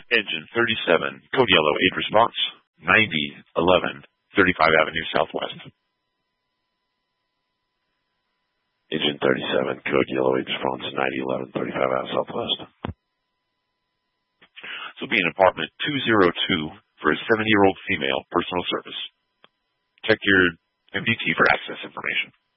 Engine 37, code yellow, aid response, 9011, 35 Avenue Southwest. Engine 37, code yellow, aid response, 9011, 35 Avenue Southwest. This will be in apartment 202 for a 70-year-old female, personal service. Check your MDT for access information.